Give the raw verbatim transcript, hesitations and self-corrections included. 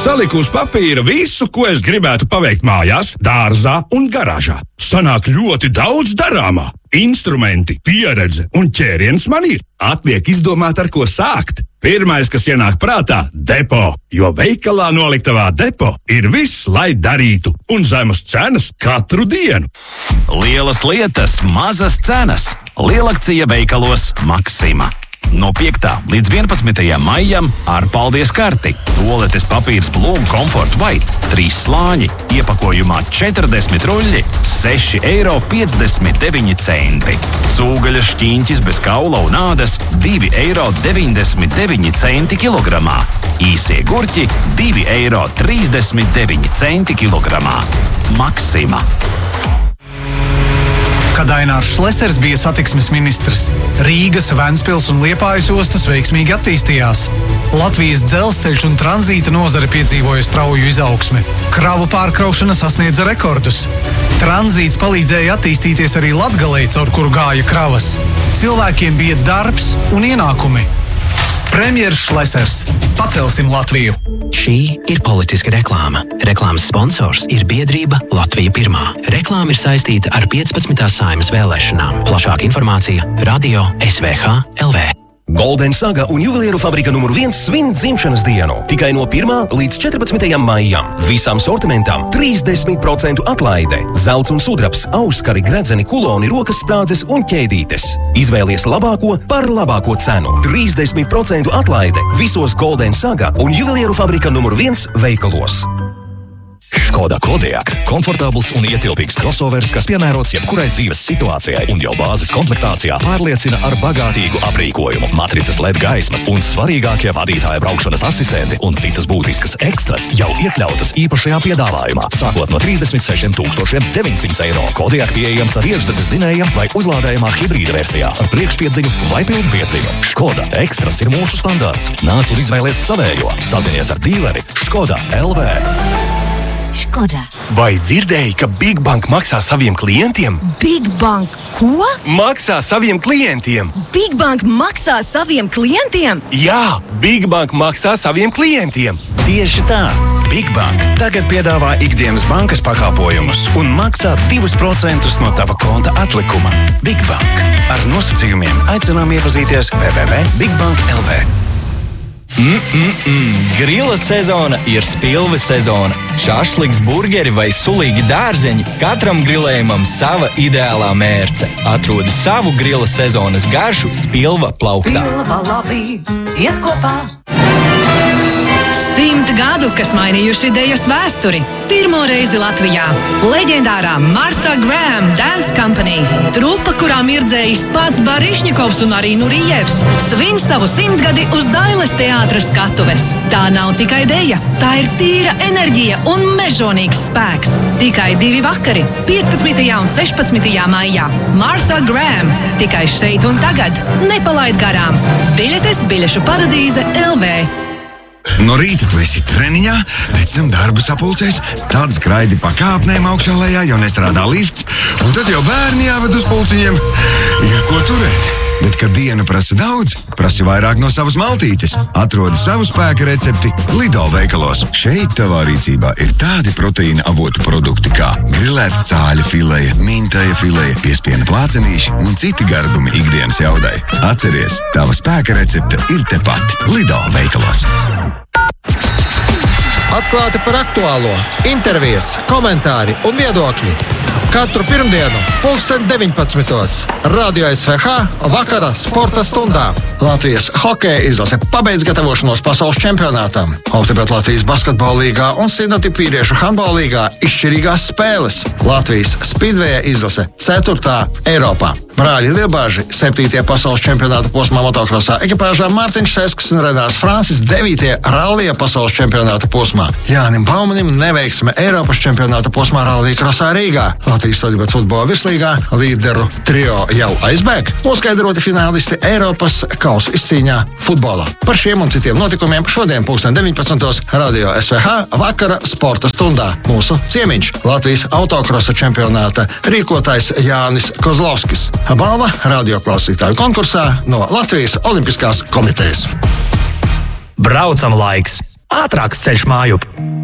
Saliku uz papīra visu, ko es gribētu paveikt mājās, dārzā un garāžā. Sanāk ļoti daudz darāmā. Instrumenti, pieredze un ķēriens man ir. Atliek izdomāt, ar ko sākt. Pirmais, kas ienāk prātā – depo. Jo veikalā noliktavā depo ir viss, lai darītu. Un zemas cenas katru dienu. Lielas lietas, mazas cenas. Lielakcija veikalos Maksima. No piektā līdz vienpadsmitajam maijam ar paldies karti. Toaletes papīrs Blūm Comfort White. Trīs slāņi. Iepakojumā četrdesmit ruļļi. seši eiro piecdesmit deviņi centi. Cūgaļas šķīņķis bez kaula un ādas. divi eiro deviņdesmit deviņi centi kilogramā. Īsie gurķi. divi eiro trīsdesmit deviņi centi kilogramā. Maksima. Kad Ainārs Šlesers bija satiksmes ministrs, Rīgas, Ventspils un Liepājas ostas veiksmīgi attīstījās. Latvijas dzelzceļš un tranzīta nozare piedzīvoja strauju izaugsmi. Kravu pārkraušana sasniedza rekordus. Tranzīts palīdzēja attīstīties arī Latgalei, caur kuru gāja kravas. Cilvēkiem bija darbs un ienākumi. Premjers Šlesers. Pacelsim Latviju. Šī ir politiska reklāma. Reklāmas sponsors ir biedrība Latvija Pirmā. Reklāma ir saistīta ar piecpadsmitās Saeimas vēlēšanām. Plašāka informācija radio S V H L V. Golden Saga un juvelieru fabrika numur viens svin dzimšanas dienu. Tikai no pirmā līdz četrpadsmitajam maijam. Visam sortimentam trīsdesmit procentu atlaide. Zelts un sudrabs, auskari, gredzeni, kuloni, rokas sprādzes un ķēdītes. Izvēlies labāko par labāko cenu. trīsdesmit procentu atlaide visos Golden Saga un juvelieru fabrika numur viens veikalos. Škoda Kodiaq – komfortabls un ietilpīgs crossovers, kas piemērots jebkurai dzīves situācijai un jau bāzes komplektācijā pārliecina ar bagātīgu aprīkojumu, matricas L E D gaismas un svarīgākie vadītāja braukšanas asistenti un citas būtiskas ekstras jau iekļautas īpašajā piedāvājumā, sākot no trīsdesmit sešiem tūkstošiem deviņsimt eiro. Kodiaq pieejams ar iekšdedzes dzinējiem vai uzlādējumā hibrīda versijā ar priekšpiedziņu vai pilnpiedziņu. Škoda Ekstras ir mūsu standārts. Nāc un izvēlies savējo. Sazinies ar dīleri Škoda L V. Škoda. Vai dzirdēji, ka Big Bank maksā saviem klientiem? Big Bank ko? Maksā saviem klientiem! Big Bank maksā saviem klientiem? Jā, Big Bank maksā saviem klientiem! Tieši tā! Big Bank tagad piedāvā ikdienas bankas pakāpojumus un maksā divus procentus no tava konta atlikuma. Big Bank. Ar nosacījumiem aicinām iepazīties w w w punkt big bank punkt l v. Mm-mm-mm. Grila sezona ir spilves sezona. Šašliks, burgeri vai sulīgi dārzeņi – katram grilējumam sava ideālā mērce. Atrodi savu grila sezonas garšu Spilva plauktā. Spilva labi, iet kopā! Simt gadu, kas mainījuši idejas vēsturi. Pirmo reizi Latvijā. Leģendārā Martha Graham Dance Company. Trupa, kurā mirdzējis pats Barišņikovs un arī Nurijevs. Svin savu simtgadi uz Dailes teātra skatuves. Tā nav tikai deja. Tā ir tīra enerģija un mežonīgs spēks. Tikai divi vakari. piecpadsmitajā un sešpadsmitajā maijā. Martha Graham. Tikai šeit un tagad. Nepalaid garām. Biļetes Biļešu paradīze L V. No rīta tu esi treniņā, pēc tam darba sapulcēs, tad skraidi pa kāpnēm augšā lejā, jo nestrādā lifts, un tad jau bērni jāved uz pulciņiem. Ir ko turēt. Bet, kad diena prasa daudz, prasi vairāk no savas maltītes. Atrodi savu spēka recepti Lidl veikalos. Šeit tavā rīcībā ir tādi proteīna avotu produkti kā grilēta cāļa fileja, mintaja fileja, piespiena plācenīši un citi gardumi ikdienas jaudai. Atceries, tava spēka recepte ir tepat Lidl veikalos. Atklāti par aktuālo, intervijas, komentāri un viedokļi. Katru pirmdienu, pulksten deviņpadsmitos. Radio S V H vakara sporta stundā. Latvijas hokeja izlase pabeidz gatavošanos pasaules čempionātam. Optibet Latvijas basketbola līgā un Sinotip vīriešu handbola līgā izšķirīgās spēles. Latvijas Speedway izlase ceturtā Eiropā. Brāļi Liebāži septītajā pasaules čempionāta posmā motokrosā ekipāžā Mārtiņš Sesks un Renārs Francis devītajā rallija pasaules čempionāta posmā. Jānim Baumanim neveiksme Eiropas čempionāta posmā rallija krosā Rīgā. Latvijas Stoļbats futbola virslīgā līderu trio jau aizbēg. Noskaidroti finālisti Eiropas kausa izcīņā futbolā. Par šiem un citiem notikumiem šodien pulksten deviņpadsmitos Radio S V H vakara sporta stundā. Mūsu ciemiņš Latvijas autokrosa čempionāta rīkotājs Jānis Kozlovskis. Balva radioklausītāju konkursā no Latvijas Olimpiskās komitejas. Braucam laiks! ātrāks ceļš mājup.